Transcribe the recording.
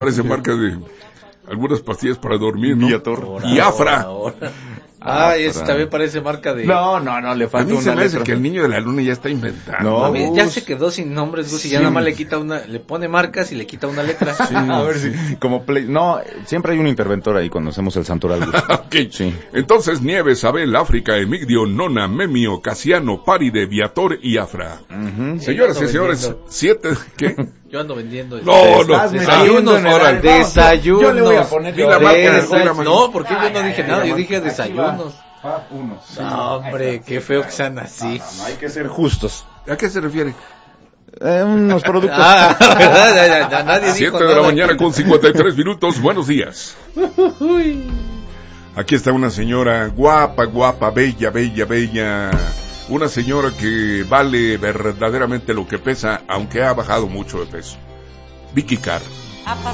Parece marca de algunas pastillas para dormir, ¿no? Viator. Y Afra. Eso también parece marca de... No, le A falta mí se una me hace letra. que el niño de la luna ya está inventando. No. A mí ya se quedó sin nombres, Gus, y ya Sí. nada más le quita le pone marcas y le quita una letra. Sí, a ver si... Como Play... No, siempre hay un interventor ahí cuando hacemos el santoral. Ok. Sí. Entonces, Nieves, Abel, África, Emigdio, Nona, Memio, Casiano, Páride, Viator y Afra. Señoras y señores, 7... ¿Qué? Yo ando vendiendo. No, Estás desayunos, metiendo en el ahora, alma. desayunos. Yo le voy a poner... Di la marca, di la marca. No, porque yo no dije nada, yo dije desayunos. Uno. No, hombre, qué feo que sean así. No hay que ser justos. ¿A qué se refiere? Unos productos... ¿Verdad? Nadie dijo 7 de la nada. mañana con 53 minutos. Buenos días. Aquí está una señora guapa, bella. Una señora que vale verdaderamente lo que pesa, aunque ha bajado mucho de peso. Vicky Carr.